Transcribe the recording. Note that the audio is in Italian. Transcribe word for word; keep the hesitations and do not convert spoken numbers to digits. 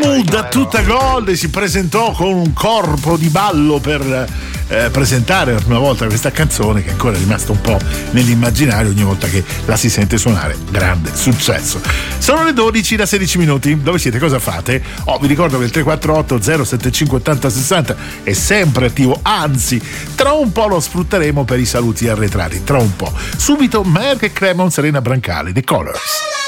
Mahmood tutta gold si presentò con un corpo di ballo per eh, presentare una volta questa canzone che è ancora rimasta un po' nell'immaginario ogni volta che la si sente suonare. Grande successo. Sono le dodici da sedici minuti. Dove siete? Cosa fate? Oh, vi ricordo che il tre quattro otto zero sette cinque otto zero sei zero è sempre attivo, anzi tra un po' lo sfrutteremo per i saluti arretrati, tra un po'. Subito Merck e Cremon, Serena Brancali, The Colors.